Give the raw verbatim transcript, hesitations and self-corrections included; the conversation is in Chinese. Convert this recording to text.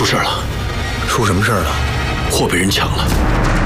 出事了！ 出什么事儿了？ 货被人抢了。